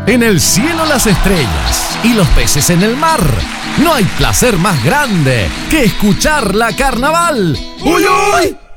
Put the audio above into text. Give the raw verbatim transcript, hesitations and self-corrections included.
En el cielo las estrellas y los peces en el mar. No hay placer más grande que escuchar la carnaval. ¡Uy, uy!